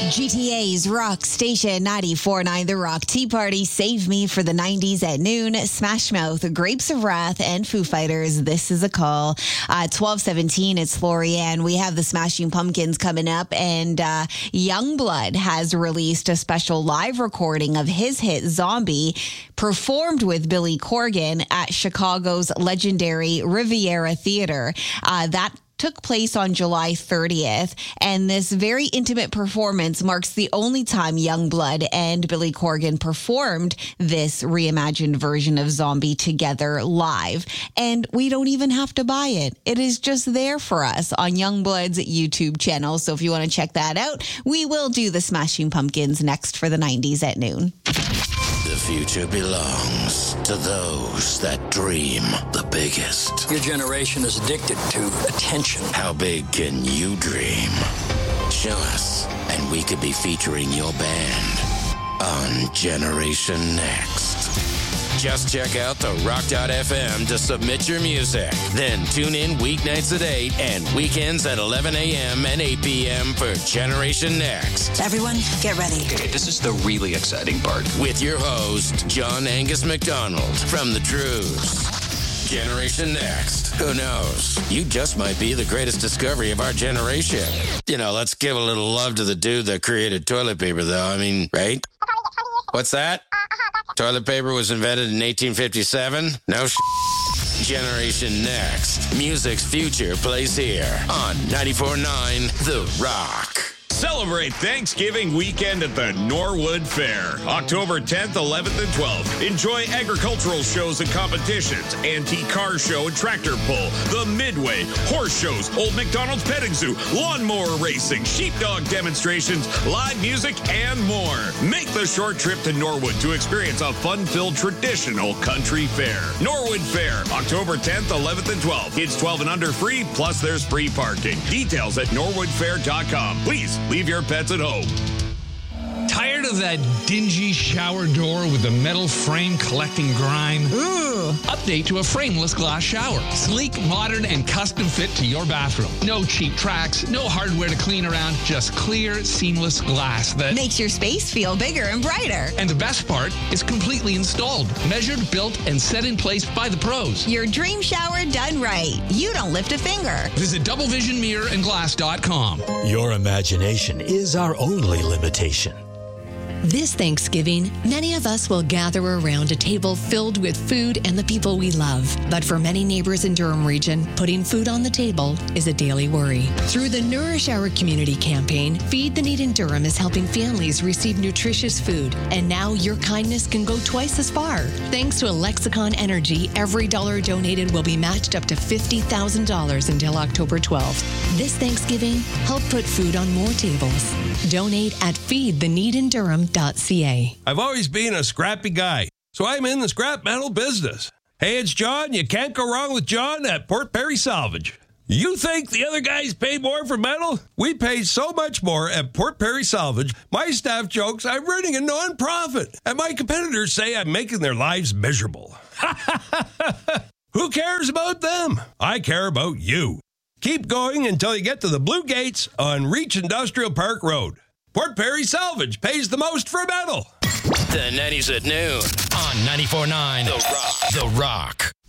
GTA's Rock Station 94.9 The Rock Tea Party, Save Me for the 90s at noon, Smash Mouth, Grapes of Wrath, and Foo Fighters, This Is a Call. 12:17, it's Lorianne. We have the Smashing Pumpkins coming up, and Youngblood has released a special live recording of his hit Zombie, performed with Billy Corgan at Chicago's legendary Riviera Theater. That took place on July 30th, and this very intimate performance marks the only time Youngblood and Billy Corgan performed this reimagined version of Zombie together live. And we don't even have to buy it. It is just there for us on Youngblood's YouTube channel. So if you want to check that out, we will do the Smashing Pumpkins next for the 90s at noon. The future belongs to those that dream the biggest. Your generation is addicted to attention. How big can you dream? Show us, and we could be featuring your band on Generation Next. Just check out the rock.fm to submit your music. Then tune in weeknights at 8 and weekends at 11 a.m. and 8 p.m. for Generation Next. Everyone, get ready. Okay, this is the really exciting part. With your host, John Angus McDonald from The Truths. Generation Next. Who knows? You just might be the greatest discovery of our generation. You know, let's give a little love to the dude that created toilet paper, though. I mean, right? What's that? Toilet paper was invented in 1857? No Generation Next. Music's future plays here on 94.9 The Rock. Celebrate Thanksgiving weekend at the Norwood Fair, October 10th, 11th, and 12th. Enjoy agricultural shows and competitions, antique car show and tractor pull, the Midway, horse shows, Old McDonald's Petting Zoo, lawnmower racing, sheepdog demonstrations, live music, and more. Make the short trip to Norwood to experience a fun-filled traditional country fair. Norwood Fair, October 10th, 11th, and 12th. Kids 12 and under free, plus there's free parking. Details at norwoodfair.com. Please leave your pets at home. Tired of that dingy shower door with the metal frame collecting grime? Ooh. Update to a frameless glass shower. Sleek, modern, and custom fit to your bathroom. No cheap tracks, no hardware to clean around, just clear, seamless glass that makes your space feel bigger and brighter. And the best part is completely installed, measured, built, and set in place by the pros. Your dream shower done right. You don't lift a finger. Visit doublevisionmirrorandglass.com. Your imagination is our only limitation. This Thanksgiving, many of us will gather around a table filled with food and the people we love. But for many neighbors in Durham Region, putting food on the table is a daily worry. Through the Nourish Our Community campaign, Feed the Need in Durham is helping families receive nutritious food. And now your kindness can go twice as far. Thanks to Lexicon Energy, every dollar donated will be matched up to $50,000 until October 12th. This Thanksgiving, help put food on more tables. Donate at feedtheneedindurham.ca. I've always been a scrappy guy, so I'm in the scrap metal business. Hey, it's John. You can't go wrong with John at Port Perry Salvage. You think the other guys pay more for metal? We pay so much more at Port Perry Salvage. My staff jokes I'm running a non-profit, and my competitors say I'm making their lives miserable. Who cares about them? I care about you. Keep going until you get to the Blue Gates on Reach Industrial Park Road. Port Perry Salvage pays the most for metal. The 90s at noon on 94.9 The Rock. The Rock.